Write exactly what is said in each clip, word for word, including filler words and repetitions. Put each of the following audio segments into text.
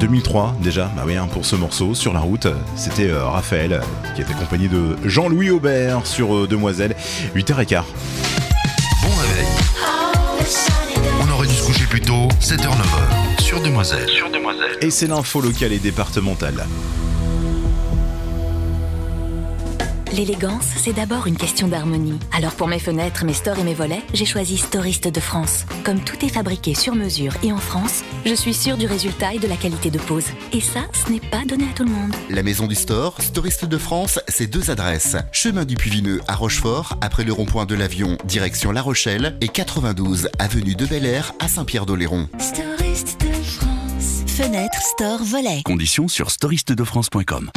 deux mille trois déjà, bah oui, hein, pour ce morceau, sur la route, c'était euh, Raphaël qui est accompagné de Jean-Louis Aubert sur euh, Demoiselle, huit heures quinze. Bon réveil. On aurait dû se coucher plus tôt, sept heures neuf heures, sur Demoiselle. Sur Demoiselle. Et c'est l'info locale et départementale. L'élégance, c'est d'abord une question d'harmonie. Alors pour mes fenêtres, mes stores et mes volets, j'ai choisi Storiste de France. Comme tout est fabriqué sur mesure et en France, je suis sûre du résultat et de la qualité de pose. Et ça, ce n'est pas donné à tout le monde. La maison du store, Storiste de France, c'est deux adresses. Chemin du Puy-Vineux à Rochefort, après le rond-point de l'Avion, direction La Rochelle, et quatre-vingt-douze avenue de Bel-Air à Saint-Pierre-d'Oléron. Storiste de France. Fenêtre, store, volet. Conditions sur storiste de france point com.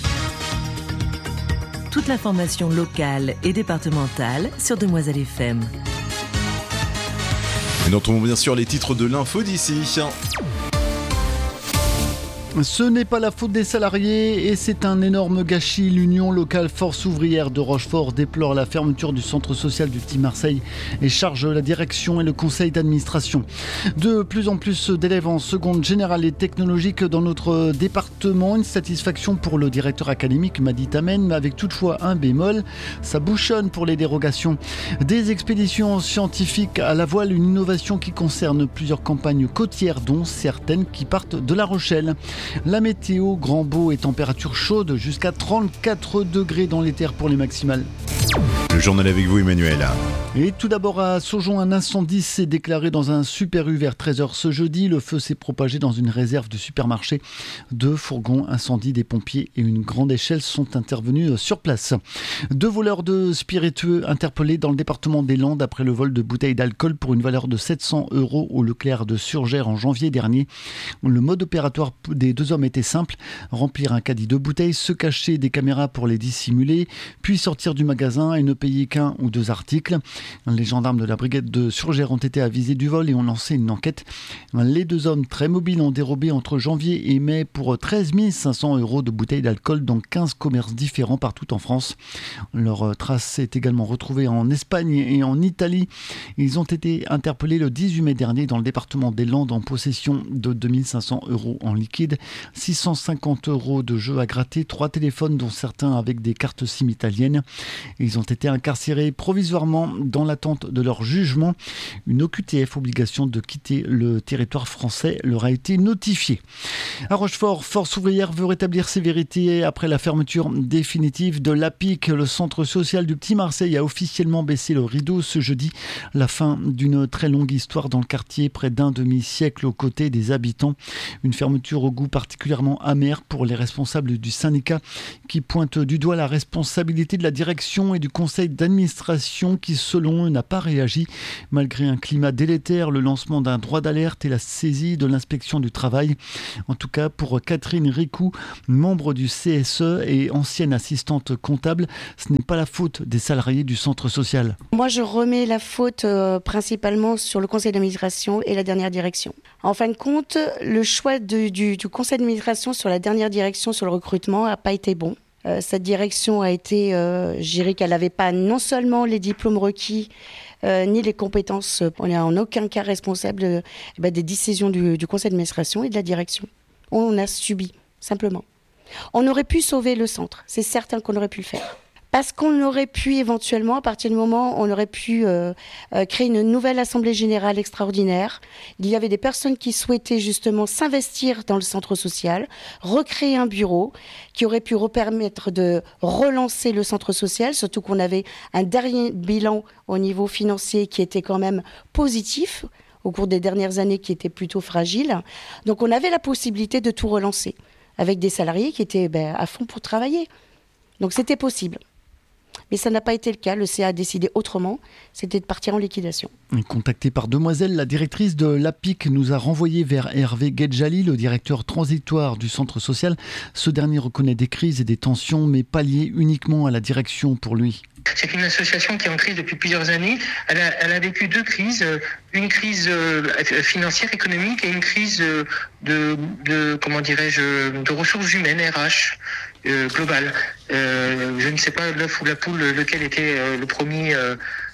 Toute l'information locale et départementale sur Demoiselle F M. Et nous retrouvons bien sûr les titres de l'info d'ici. Ce n'est pas la faute des salariés et c'est un énorme gâchis. L'Union locale Force ouvrière de Rochefort déplore la fermeture du centre social du Petit Marseille et charge la direction et le conseil d'administration. De plus en plus d'élèves en seconde générale et technologique dans notre département. Une satisfaction pour le directeur académique Madi Tamen, mais avec toutefois un bémol, ça bouchonne pour les dérogations. Des expéditions scientifiques à la voile, une innovation qui concerne plusieurs campagnes côtières, dont certaines qui partent de La Rochelle. La météo, grand beau et température chaude, jusqu'à trente-quatre degrés dans les terres pour les maximales. Le journal avec vous, Emmanuel. Et tout d'abord à Saujon, un incendie s'est déclaré dans un Super U vers treize heures ce jeudi. Le feu s'est propagé dans une réserve de supermarché. Deux fourgons incendie, des pompiers et une grande échelle sont intervenus sur place. Deux voleurs de spiritueux interpellés dans le département des Landes après le vol de bouteilles d'alcool pour une valeur de sept cents euros au Leclerc de Surgères en janvier dernier. Le mode opératoire des deux hommes était simple: remplir un caddie de bouteilles, se cacher des caméras pour les dissimuler, puis sortir du magasin et ne payer qu'un ou deux articles. Les gendarmes de la brigade de Surgères ont été avisés du vol et ont lancé une enquête. Les deux hommes très mobiles ont dérobé entre janvier et mai pour treize mille cinq cents euros de bouteilles d'alcool dans quinze commerces différents partout en France. Leur trace est également retrouvée en Espagne et en Italie. Ils ont été interpellés le dix-huit mai dernier dans le département des Landes en possession de deux mille cinq cents euros en liquide, six cent cinquante euros de jeux à gratter, trois téléphones dont certains avec des cartes SIM italiennes. Ils ont été incarcérés provisoirement dans l'attente de leur jugement. Une O Q T F, obligation de quitter le territoire français, leur a été notifiée. À Rochefort, Force ouvrière veut rétablir ses vérités après la fermeture définitive de l'A P I C. Le centre social du Petit Marseille a officiellement baissé le rideau ce jeudi. La fin d'une très longue histoire dans le quartier, près d'un demi-siècle aux côtés des habitants. Une fermeture au goût particulièrement amer pour les responsables du syndicat qui pointent du doigt la responsabilité de la direction et du conseil d'administration qui, selon eux, n'a pas réagi. Malgré un climat délétère, le lancement d'un droit d'alerte et la saisie de l'inspection du travail. En tout cas, pour Catherine Ricou, membre du C S E et ancienne assistante comptable, ce n'est pas la faute des salariés du centre social. Moi, je remets la faute euh, principalement sur le conseil d'administration et la dernière direction. En fin de compte, le choix de, du, du conseil d'administration sur la dernière direction sur le recrutement n'a pas été bon. Euh, cette direction a été, euh, je dirais qu'elle n'avait pas non seulement les diplômes requis, euh, ni les compétences. On n'est en aucun cas responsable de, eh ben, des décisions du, du conseil d'administration et de la direction. On a subi, simplement. On aurait pu sauver le centre, c'est certain qu'on aurait pu le faire. Parce qu'on aurait pu éventuellement, à partir du moment où on aurait pu euh, euh, créer une nouvelle assemblée générale extraordinaire, il y avait des personnes qui souhaitaient justement s'investir dans le centre social, recréer un bureau qui aurait pu permettre de relancer le centre social, surtout qu'on avait un dernier bilan au niveau financier qui était quand même positif, au cours des dernières années qui était plutôt fragile. Donc on avait la possibilité de tout relancer, avec des salariés qui étaient ben, à fond pour travailler. Donc c'était possible. Mais ça n'a pas été le cas. Le C A a décidé autrement, c'était de partir en liquidation. Contactée par Demoiselle, la directrice de l'A P I C nous a renvoyé vers Hervé Guedjali, le directeur transitoire du centre social. Ce dernier reconnaît des crises et des tensions, mais pas liées uniquement à la direction pour lui. C'est une association qui est en crise depuis plusieurs années. Elle a, elle a vécu deux crises, une crise financière, économique et une crise de, de, de comment dirais-je, de ressources humaines, R H. Euh, global. Euh, je ne sais pas l'œuf ou la poule lequel était euh, le premier euh,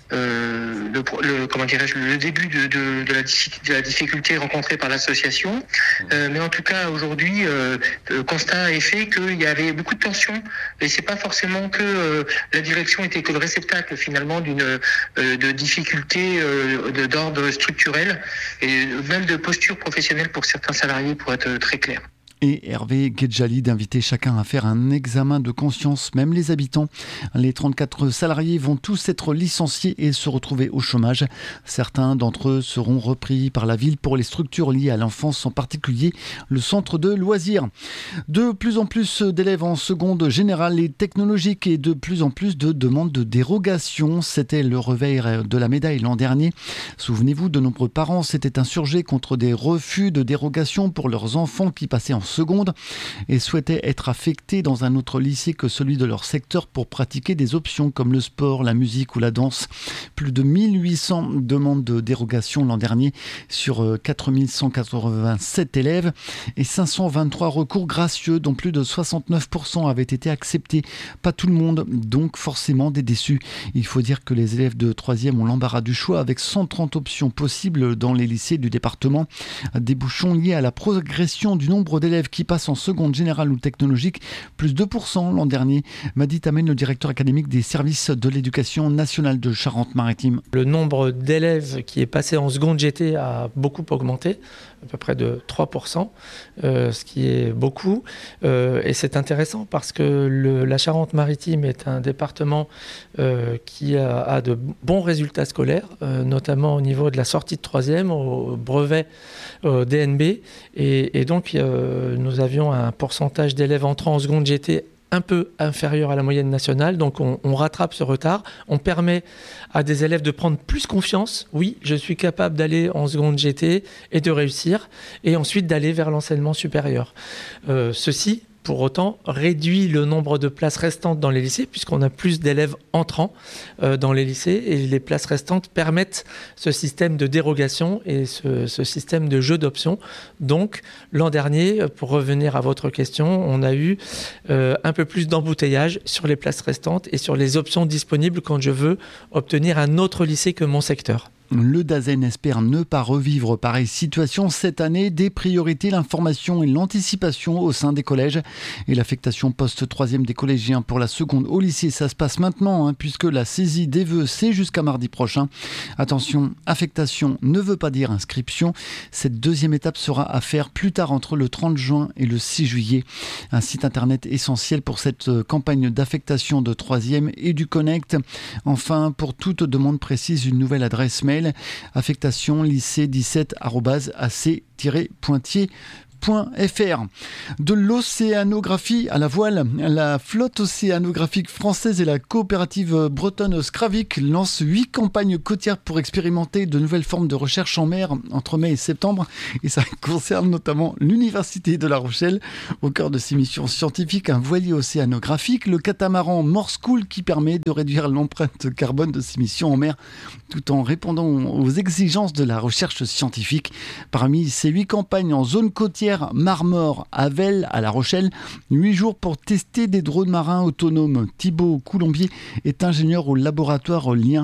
euh, le, le, comment dirais-je, le début de, de, de, la, de la difficulté rencontrée par l'association. Euh, mais en tout cas, aujourd'hui, euh, le constat est fait qu'il y avait beaucoup de tensions. Et c'est pas forcément que euh, la direction était que le réceptacle finalement d'une euh, de difficultés euh, de, d'ordre structurel et même de posture professionnelle pour certains salariés, pour être très clair. Et Hervé Guedjali d'inviter chacun à faire un examen de conscience, même les habitants. Les trente-quatre salariés vont tous être licenciés et se retrouver au chômage. Certains d'entre eux seront repris par la ville pour les structures liées à l'enfance, en particulier le centre de loisirs. De plus en plus d'élèves en seconde générale et technologique et de plus en plus de demandes de dérogation. C'était le revers de la médaille l'an dernier. Souvenez-vous, de nombreux parents s'étaient insurgés contre des refus de dérogation pour leurs enfants qui passaient en seconde et souhaitaient être affectés dans un autre lycée que celui de leur secteur pour pratiquer des options comme le sport, la musique ou la danse. Plus de mille huit cents demandes de dérogation l'an dernier sur quatre mille cent quatre-vingt-sept élèves et cinq cent vingt-trois recours gracieux dont plus de soixante-neuf pour cent avaient été acceptés. Pas tout le monde, donc forcément des déçus. Il faut dire que les élèves de troisième ont l'embarras du choix avec cent trente options possibles dans les lycées du département. Des bouchons liés à la progression du nombre d'élèves qui passent en seconde générale ou technologique, plus deux pour cent l'an dernier. Madi Tamen, le directeur académique des services de l'éducation nationale de Charente-Maritime. Le nombre d'élèves qui est passé en seconde G T a beaucoup augmenté, à peu près de trois pour cent, euh, ce qui est beaucoup. Euh, et c'est intéressant parce que le, la Charente-Maritime est un département euh, qui a, a de bons résultats scolaires, euh, notamment au niveau de la sortie de troisième, au brevet, au D N B. Et, et donc, euh, nous avions un pourcentage d'élèves entrant en seconde G T un peu inférieur à la moyenne nationale, donc on, on rattrape ce retard. On permet à des élèves de prendre plus confiance. Oui, je suis capable d'aller en seconde G T et de réussir, et ensuite d'aller vers l'enseignement supérieur. Euh, ceci, pour autant, réduit le nombre de places restantes dans les lycées, puisqu'on a plus d'élèves entrants euh, dans les lycées, et les places restantes permettent ce système de dérogation et ce, ce système de jeu d'options. Donc, l'an dernier, pour revenir à votre question, on a eu euh, un peu plus d'embouteillage sur les places restantes et sur les options disponibles quand je veux obtenir un autre lycée que mon secteur. Le DAZEN espère ne pas revivre pareille situation cette année. Des priorités, l'information et l'anticipation au sein des collèges. Et l'affectation post-troisième des collégiens pour la seconde au lycée, ça se passe maintenant, hein, puisque la saisie des vœux, c'est jusqu'à mardi prochain. Attention, affectation ne veut pas dire inscription. Cette deuxième étape sera à faire plus tard entre le trente juin et le six juillet. Un site internet essentiel pour cette campagne d'affectation de troisième et du Connect. Enfin, pour toute demande précise, une nouvelle adresse mail. Affectation lycée dix-sept arobase a c tiret poitiers point f r. De l'océanographie à la voile, la flotte océanographique française et la coopérative bretonne Skravik lancent huit campagnes côtières pour expérimenter de nouvelles formes de recherche en mer entre mai et septembre, et ça concerne notamment l'Université de La Rochelle. Au cœur de ces missions scientifiques, un voilier océanographique, le catamaran Morse Cool, qui permet de réduire l'empreinte carbone de ces missions en mer tout en répondant aux exigences de la recherche scientifique. Parmi ces huit campagnes en zone côtière, Marmore, Havel, à La Rochelle, huit jours pour tester des drones marins autonomes. Thibaut Coulombier est ingénieur au laboratoire Liens.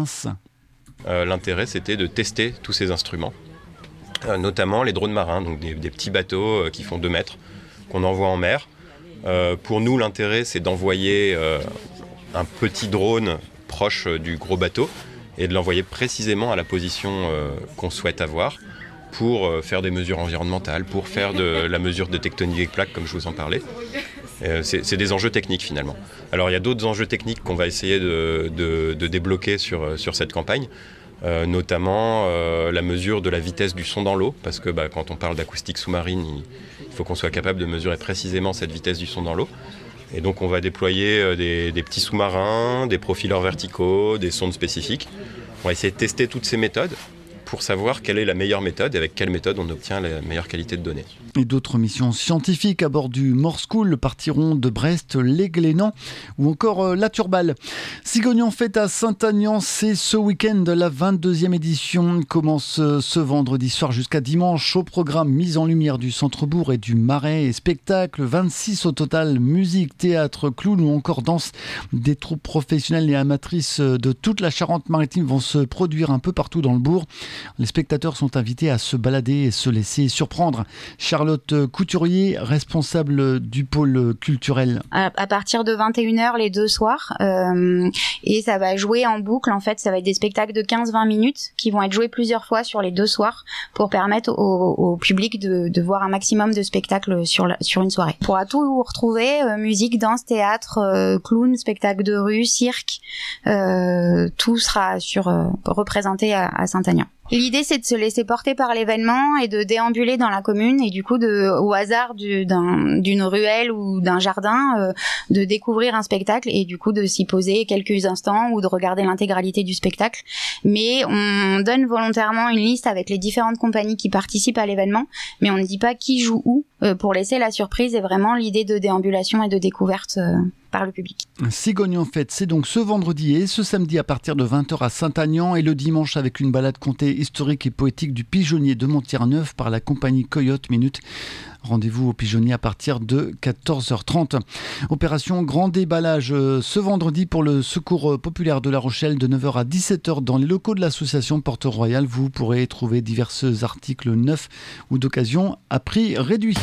Euh, l'intérêt, c'était de tester tous ces instruments, euh, notamment les drones marins, donc des, des petits bateaux euh, qui font deux mètres, qu'on envoie en mer. Euh, pour nous, l'intérêt, c'est d'envoyer euh, un petit drone proche euh, du gros bateau et de l'envoyer précisément à la position euh, qu'on souhaite avoir, pour faire des mesures environnementales, pour faire de la mesure de tectonique des plaques, comme je vous en parlais. Euh, c'est, c'est des enjeux techniques, finalement. Alors, il y a d'autres enjeux techniques qu'on va essayer de, de, de débloquer sur, sur cette campagne, euh, notamment euh, la mesure de la vitesse du son dans l'eau, parce que bah, quand on parle d'acoustique sous-marine, il, il faut qu'on soit capable de mesurer précisément cette vitesse du son dans l'eau. Et donc, on va déployer euh, des, des petits sous-marins, des profileurs verticaux, des sondes spécifiques. On va essayer de tester toutes ces méthodes pour savoir quelle est la meilleure méthode et avec quelle méthode on obtient la meilleure qualité de données. Et d'autres missions scientifiques à bord du Morse School partiront de Brest, les Glénans ou encore euh, la Turballe. Cigogne en fête à Saint-Aignan, c'est ce week-end. La vingt-deuxième édition commence ce vendredi soir jusqu'à dimanche. Au programme, mise en lumière du centre-bourg et du Marais et spectacle. vingt-six au total, musique, théâtre, clown ou encore danse. Des troupes professionnelles et amatrices de toute la Charente-Maritime vont se produire un peu partout dans le bourg. Les spectateurs sont invités à se balader et se laisser surprendre. Charlotte Couturier, responsable du pôle culturel. À, à partir de vingt et une heures les deux soirs, euh, et ça va jouer en boucle. En fait, ça va être des spectacles de quinze à vingt minutes qui vont être joués plusieurs fois sur les deux soirs pour permettre au, au public de, de voir un maximum de spectacles sur, la, sur une soirée. On pourra tout retrouver, euh, musique, danse, théâtre, euh, clown, spectacle de rue, cirque, euh, tout sera sur, euh, représenté à, à Saint-Aignan. L'idée, c'est de se laisser porter par l'événement et de déambuler dans la commune et du coup, de, au hasard du, d'un, d'une ruelle ou d'un jardin, euh, de découvrir un spectacle et du coup de s'y poser quelques instants ou de regarder l'intégralité du spectacle. Mais on donne volontairement une liste avec les différentes compagnies qui participent à l'événement, mais on ne dit pas qui joue où euh, pour laisser la surprise et vraiment l'idée de déambulation et de découverte euh, par le public. Cigogne en fête, c'est donc ce vendredi et ce samedi à partir de vingt heures à Saint-Aignan et le dimanche avec une balade contée historique et poétique du Pigeonnier de Montier-Neuf par la compagnie Coyote Minute. Rendez-vous au Pigeonnier à partir de quatorze heures trente. Opération Grand Déballage ce vendredi pour le Secours populaire de La Rochelle de neuf heures à dix-sept heures dans les locaux de l'association Porte-Royale. Vous pourrez trouver divers articles neufs ou d'occasion à prix réduit.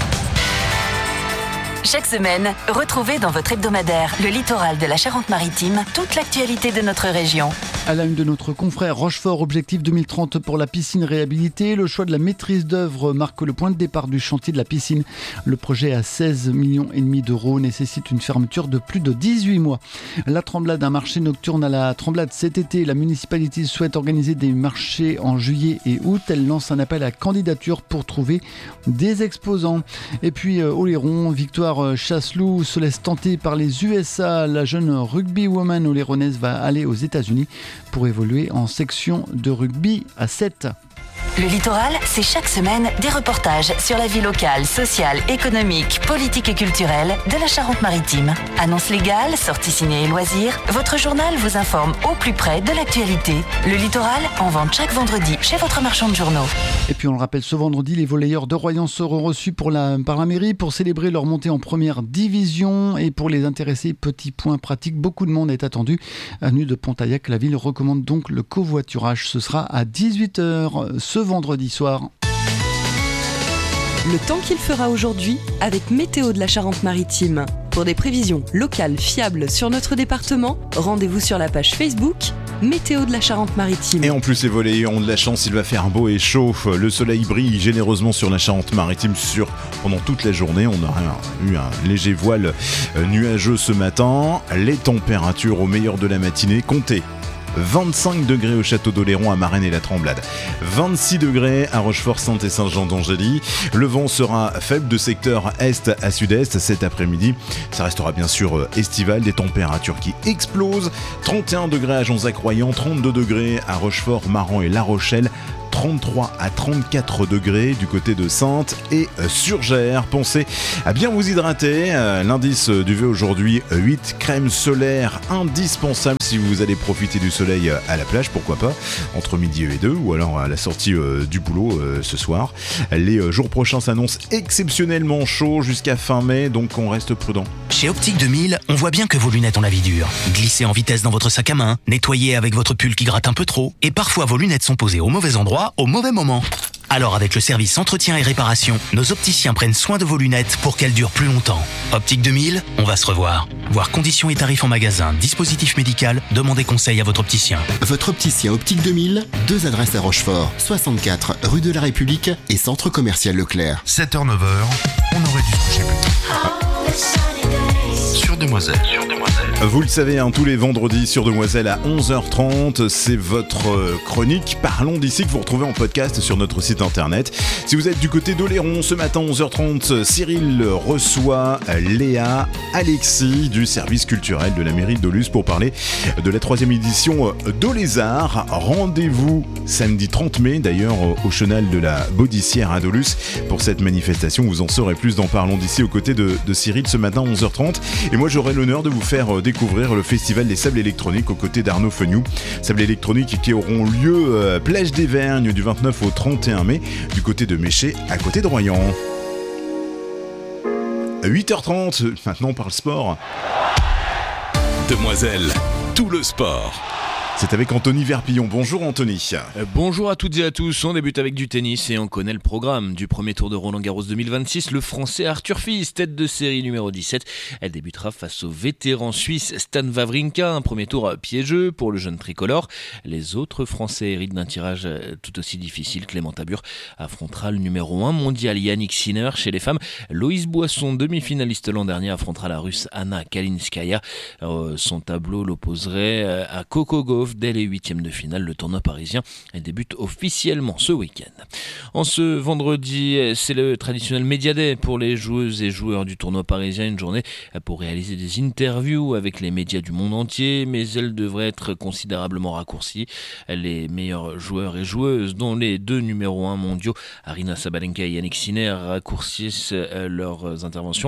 Chaque semaine, retrouvez dans votre hebdomadaire Le Littoral de la Charente-Maritime toute l'actualité de notre région. À la une de notre confrère Rochefort, objectif deux mille trente pour la piscine réhabilitée. Le choix de la maîtrise d'œuvre marque le point de départ du chantier de la piscine. Le projet à seize millions et demi d'euros nécessite une fermeture de plus de dix-huit mois. La Tremblade, un marché nocturne à la Tremblade cet été. La municipalité souhaite organiser des marchés en juillet et août. Elle lance un appel à candidature pour trouver des exposants. Et puis euh, Oléron, victoire Chasseloup se laisse tenter par les U S A. La jeune rugbywoman oléronaise va aller aux États-Unis pour évoluer en section de rugby à sept. Le Littoral, c'est chaque semaine des reportages sur la vie locale, sociale, économique, politique et culturelle de la Charente-Maritime. Annonces légales, sorties ciné et loisirs, votre journal vous informe au plus près de l'actualité. Le Littoral, en vente chaque vendredi chez votre marchand de journaux. Et puis on le rappelle, ce vendredi, les volleyeurs de Royan seront reçus pour la, par la mairie pour célébrer leur montée en première division. Et pour les intéressés, petit point pratique, beaucoup de monde est attendu. Avenue de Pontaillac, la ville recommande donc le covoiturage. Ce sera à dix-huit heures ce vendredi soir. Le temps qu'il fera aujourd'hui avec Météo de la Charente-Maritime. Pour des prévisions locales fiables sur notre département, rendez-vous sur la page Facebook Météo de la Charente-Maritime. Et en plus, les volleyeurs ont de la chance, il va faire beau et chaud. Le soleil brille généreusement sur la Charente-Maritime sur, pendant toute la journée. On a eu un léger voile nuageux ce matin. Les températures au meilleur de la matinée, comptez vingt-cinq degrés au château d'Oléron à Marennes et la Tremblade, vingt-six degrés à Rochefort, Sainte et Saint-Jean-d'Angély. Le vent sera faible de secteur est à sud-est cet après-midi. Ça restera bien sûr estival, des températures qui explosent. trente et un degrés à Jonzac-Royan, trente-deux degrés à Rochefort, Maran et La Rochelle. trente-trois à trente-quatre degrés du côté de Saintes et Surgères. Pensez à bien vous hydrater. L'indice du V aujourd'hui, huit, crème solaire indispensable si vous allez profiter du soleil à la plage, pourquoi pas, entre midi et deux, ou alors à la sortie du boulot ce soir. Les jours prochains s'annoncent exceptionnellement chauds jusqu'à fin mai, donc on reste prudent. Chez Optique deux mille, on voit bien que vos lunettes ont la vie dure. Glissez en vitesse dans votre sac à main, nettoyez avec votre pull qui gratte un peu trop, et parfois vos lunettes sont posées au mauvais endroit, au mauvais moment. Alors avec le service entretien et réparation, nos opticiens prennent soin de vos lunettes pour qu'elles durent plus longtemps. Optique deux mille, on va se revoir. Voir conditions et tarifs en magasin, dispositif médical, demandez conseil à votre opticien. Votre opticien Optique deux mille, deux adresses à Rochefort, soixante-quatre rue de la République et centre commercial Leclerc. sept heures neuf heures, on aurait dû se coucher plus tôt. Sur Demoiselle. Sur Demoiselle. Vous le savez, hein, tous les vendredis sur Demoiselle à onze heures trente, c'est votre chronique Parlons d'ici que vous retrouvez en podcast sur notre site internet. Si vous êtes du côté d'Oléron, ce matin onze heures trente, Cyril reçoit Léa Alexis du service culturel de la mairie d'Aulus pour parler de la troisième édition d'Olézard. Rendez-vous samedi trente mai, d'ailleurs, au chenal de la Baudissière à Aulus pour cette manifestation. Vous en saurez plus dans Parlons d'ici aux côtés de, de Cyril ce matin onze heures trente. Et moi, j'aurai l'honneur de vous faire découvrir découvrir le festival des sables électroniques aux côtés d'Arnaud Fegnoux. Sables électroniques qui auront lieu euh, plage d'Évergne du vingt-neuf au trente et un mai du côté de Méché à côté de Royan. À huit heures trente, maintenant on parle sport. Demoiselle, tout le sport. C'est avec Anthony Verpillon. Bonjour Anthony. Euh, bonjour à toutes et à tous. On débute avec du tennis et on connaît le programme du premier tour de Roland-Garros deux mille vingt-six. Le Français Arthur Fils, tête de série numéro dix-sept. Elle débutera face au vétéran suisse Stan Wawrinka. Un premier tour piégeux pour le jeune tricolore. Les autres Français héritent d'un tirage tout aussi difficile. Clément Tabur affrontera le numéro un mondial Yannick Sinner. Chez les femmes, Loïse Boisson, demi-finaliste l'an dernier, affrontera la Russe Anna Kalinskaya. Euh, son tableau l'opposerait à Coco Gauff dès les huitièmes de finale. Le tournoi parisien débute officiellement ce week-end. En ce vendredi, c'est le traditionnel Media Day pour les joueuses et joueurs du tournoi parisien. Une journée pour réaliser des interviews avec les médias du monde entier, mais elle devrait être considérablement raccourcie. Les meilleurs joueurs et joueuses, dont les deux numéros un mondiaux, Aryna Sabalenka et Yannick Sinner, raccourcissent leurs interventions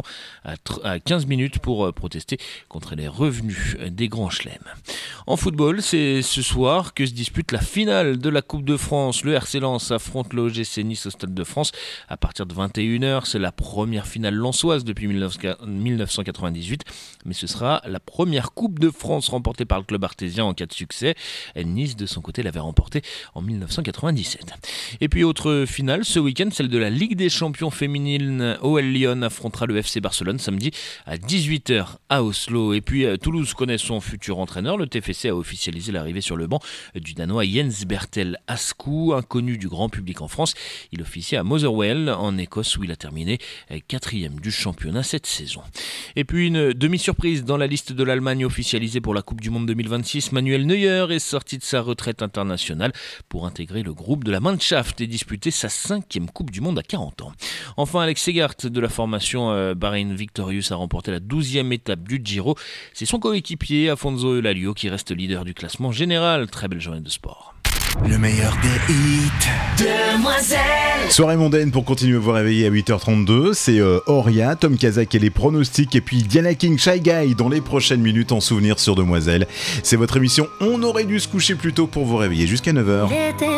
à quinze minutes pour protester contre les revenus des grands chelems. En football, c'est ce soir que se dispute la finale de la Coupe de France. Le R C Lens affronte l'O G C Nice au Stade de France à partir de vingt et une heures. C'est la première finale lensoise depuis dix-neuf cent quatre-vingt-dix-huit, mais ce sera la première Coupe de France remportée par le club artésien en cas de succès. Nice, de son côté, l'avait remportée en dix-neuf cent quatre-vingt-dix-sept. Et puis autre finale ce week-end, celle de la Ligue des Champions féminine. O L Lyon affrontera le F C Barcelone samedi à dix-huit heures à Oslo. Et puis Toulouse connaît son futur entraîneur. Le T F C a officialisé l'arrivée sur le banc du Danois Jens Bertel Askou, inconnu du grand public en France. Il officie à Motherwell en Écosse où il a terminé quatrième du championnat cette saison. Et puis une demi-surprise dans la liste de l'Allemagne officialisée pour la Coupe du Monde deux mille vingt-six. Manuel Neuer est sorti de sa retraite internationale pour intégrer le groupe de la Mannschaft et disputer sa cinquième Coupe du Monde à quarante ans. Enfin, Alex Segart de la formation euh, Bahrain Victorious a remporté la douzième étape du Giro. C'est son coéquipier Afonso Eulalio qui reste leader du classement général. Très belle journée de sport. Le meilleur des hits. Demoiselle. Soirée mondaine pour continuer à vous réveiller à huit heures trente-deux. C'est euh, Auria, Tom Kazak et les pronostics. Et puis Diana King, Shy Guy dans les prochaines minutes en souvenir sur Demoiselle. C'est votre émission. On aurait dû se coucher plus tôt pour vous réveiller jusqu'à neuf heures.